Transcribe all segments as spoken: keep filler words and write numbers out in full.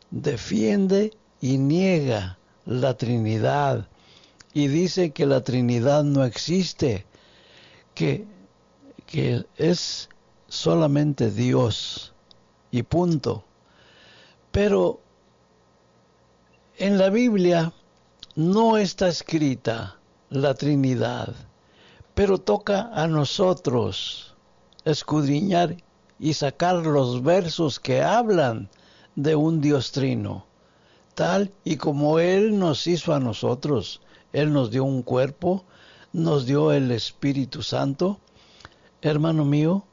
defiende y niega la Trinidad y dice que la Trinidad no existe, que, que es solamente Dios y punto. Pero en la Biblia no está escrita la Trinidad, pero toca a nosotros escudriñar y sacar los versos que hablan de un Dios trino, tal y como Él nos hizo a nosotros. Él nos dio un cuerpo, nos dio el Espíritu Santo. Hermano mío,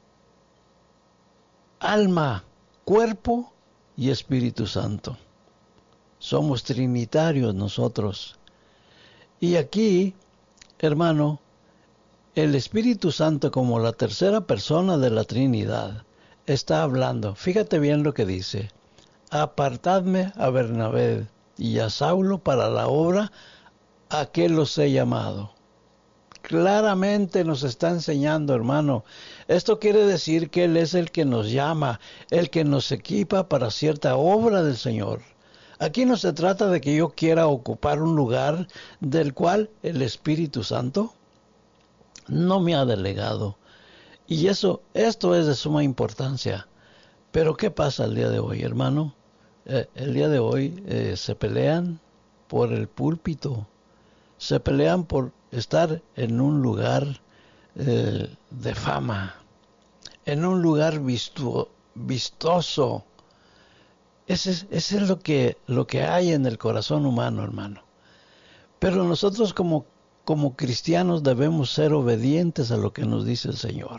alma, cuerpo y Espíritu Santo. Somos trinitarios nosotros. Y aquí, hermano, el Espíritu Santo, como la tercera persona de la Trinidad, está hablando. Fíjate bien lo que dice. Apartadme a Bernabé y a Saulo para la obra a que los he llamado. Claramente nos está enseñando, hermano. Esto quiere decir que Él es el que nos llama, el que nos equipa para cierta obra del Señor. Aquí no se trata de que yo quiera ocupar un lugar del cual el Espíritu Santo no me ha delegado. Y eso, esto es de suma importancia. Pero ¿qué pasa el día de hoy, hermano? Eh, el día de hoy eh, se pelean por el púlpito. Se pelean por estar en un lugar eh, de fama, en un lugar visto, vistoso. Ese es, ese es lo que, lo que hay en el corazón humano, hermano. Pero nosotros como, como cristianos debemos ser obedientes a lo que nos dice el Señor.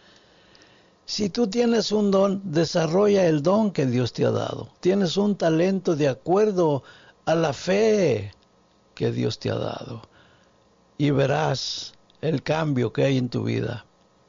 Si tú tienes un don, desarrolla el don que Dios te ha dado. Tienes un talento de acuerdo a la fe que Dios te ha dado. Y verás el cambio que hay en tu vida.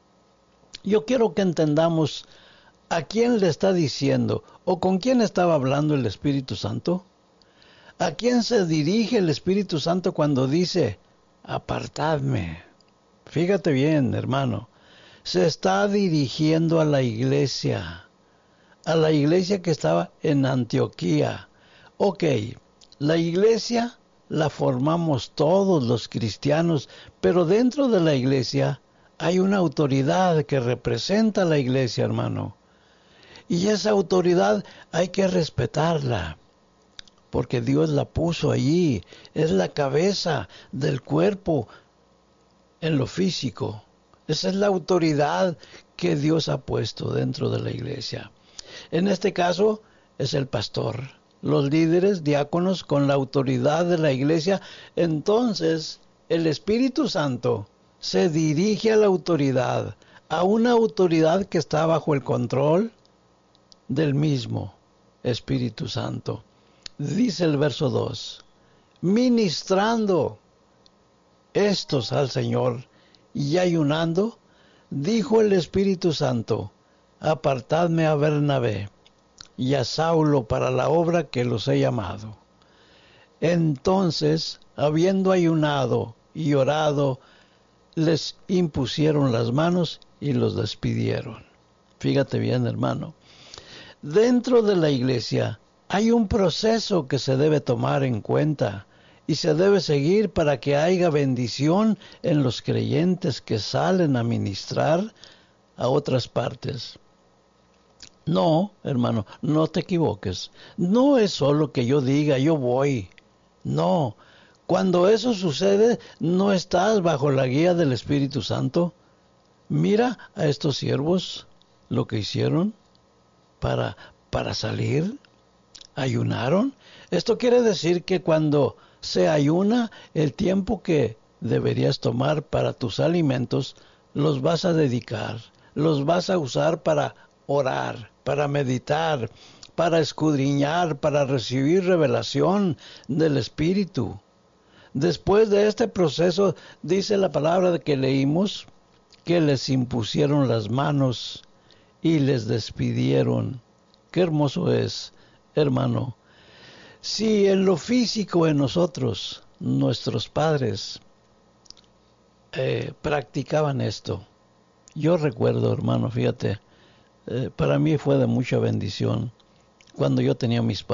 Yo quiero que entendamos a quién le está diciendo o con quién estaba hablando el Espíritu Santo. ¿A quién se dirige el Espíritu Santo cuando dice, apartadme? Fíjate bien, hermano. Se está dirigiendo a la iglesia. A la iglesia que estaba en Antioquía. Ok, la iglesia la formamos todos los cristianos, pero dentro de la iglesia hay una autoridad que representa a la iglesia, hermano. Y esa autoridad hay que respetarla, porque Dios la puso allí. Es la cabeza del cuerpo en lo físico. Esa es la autoridad que Dios ha puesto dentro de la iglesia. En este caso es el pastor. Los líderes, diáconos, con la autoridad de la iglesia. Entonces, el Espíritu Santo se dirige a la autoridad, a una autoridad que está bajo el control del mismo Espíritu Santo. Dice el verso dos, ministrando estos al Señor y ayunando, dijo el Espíritu Santo, apartadme a Bernabé y a Saulo para la obra que los he llamado. Entonces, habiendo ayunado y orado, les impusieron las manos y los despidieron. Fíjate bien, hermano. Dentro de la iglesia hay un proceso que se debe tomar en cuenta y se debe seguir para que haya bendición en los creyentes que salen a ministrar a otras partes. No, hermano, no te equivoques. No es solo que yo diga, yo voy. No, cuando eso sucede, no estás bajo la guía del Espíritu Santo. Mira a estos siervos lo que hicieron para, para salir. Ayunaron. Esto quiere decir que cuando se ayuna, el tiempo que deberías tomar para tus alimentos, los vas a dedicar, los vas a usar para orar, para meditar, para escudriñar, para recibir revelación del Espíritu. Después de este proceso, dice la palabra que leímos, que les impusieron las manos y les despidieron. Qué hermoso es, hermano. Si en lo físico en nosotros, nuestros padres, eh, practicaban esto. Yo recuerdo, hermano, fíjate, eh, para mí fue de mucha bendición cuando yo tenía mis